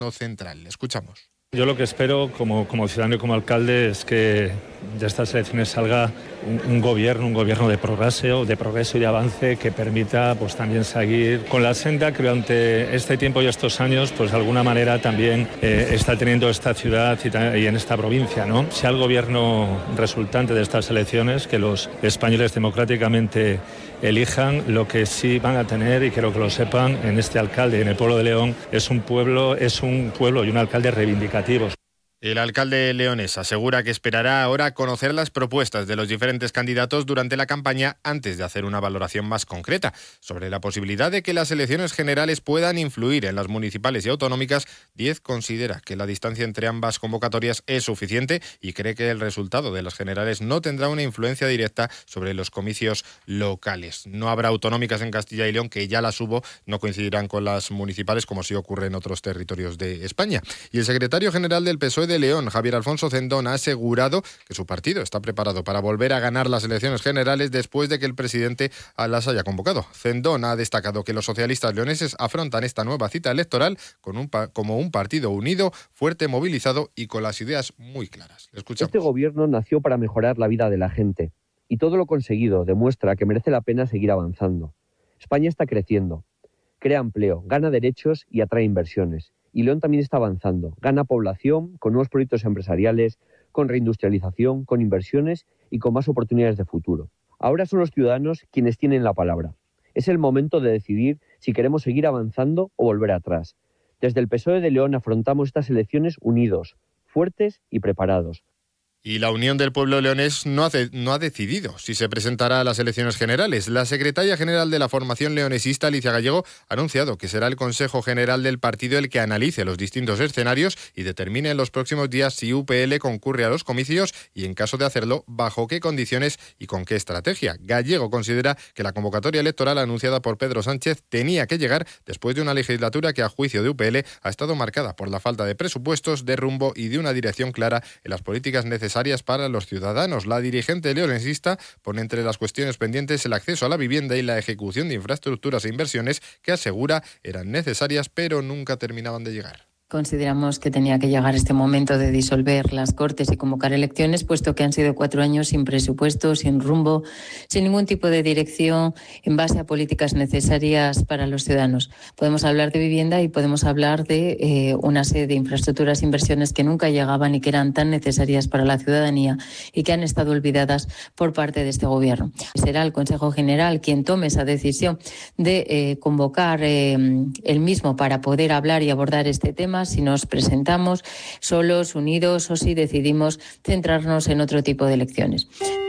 central. Escuchamos. Yo lo que espero como ciudadano y como alcalde es que de estas elecciones salga un gobierno de progreso y de avance que permita pues también seguir con la senda que durante este tiempo y estos años pues de alguna manera también está teniendo esta ciudad y en esta provincia, ¿no? Sea el gobierno resultante de estas elecciones que los españoles democráticamente elijan, lo que sí van a tener, y quiero que lo sepan, en este alcalde, en el pueblo de León, es un pueblo y un alcalde reivindicativos. El alcalde leonés asegura que esperará ahora conocer las propuestas de los diferentes candidatos durante la campaña antes de hacer una valoración más concreta. Sobre la posibilidad de que las elecciones generales puedan influir en las municipales y autonómicas, Díez considera que la distancia entre ambas convocatorias es suficiente y cree que el resultado de las generales no tendrá una influencia directa sobre los comicios locales. No habrá autonómicas en Castilla y León, que ya las hubo, no coincidirán con las municipales como sí ocurre en otros territorios de España. Y el secretario general del PSOE de León, Javier Alfonso Cendón, ha asegurado que su partido está preparado para volver a ganar las elecciones generales después de que el presidente las haya convocado. Cendón ha destacado que los socialistas leoneses afrontan esta nueva cita electoral como un partido unido, fuerte, movilizado y con las ideas muy claras. Escuchamos. Este gobierno nació para mejorar la vida de la gente y todo lo conseguido demuestra que merece la pena seguir avanzando. España está creciendo, crea empleo, gana derechos y atrae inversiones. Y León también está avanzando, gana población con nuevos proyectos empresariales, con reindustrialización, con inversiones y con más oportunidades de futuro. Ahora son los ciudadanos quienes tienen la palabra. Es el momento de decidir si queremos seguir avanzando o volver atrás. Desde el PSOE de León afrontamos estas elecciones unidos, fuertes y preparados. Y la Unión del Pueblo Leonés no ha decidido si se presentará a las elecciones generales. La secretaria general de la formación leonesista, Alicia Gallego, ha anunciado que será el Consejo General del partido el que analice los distintos escenarios y determine en los próximos días si UPL concurre a los comicios y, en caso de hacerlo, bajo qué condiciones y con qué estrategia. Gallego considera que la convocatoria electoral anunciada por Pedro Sánchez tenía que llegar después de una legislatura que, a juicio de UPL, ha estado marcada por la falta de presupuestos, de rumbo y de una dirección clara en las políticas necesarias para los ciudadanos. La dirigente leonesista pone entre las cuestiones pendientes el acceso a la vivienda y la ejecución de infraestructuras e inversiones que asegura eran necesarias pero nunca terminaban de llegar. Consideramos que tenía que llegar este momento de disolver las Cortes y convocar elecciones, puesto que han sido 4 años sin presupuesto, sin rumbo, sin ningún tipo de dirección en base a políticas necesarias para los ciudadanos. Podemos hablar de vivienda y podemos hablar de una serie de infraestructuras e inversiones que nunca llegaban y que eran tan necesarias para la ciudadanía y que han estado olvidadas por parte de este Gobierno. Será el Consejo General quien tome esa decisión de convocar el mismo para poder hablar y abordar este tema, si nos presentamos solos, unidos o si decidimos centrarnos en otro tipo de elecciones.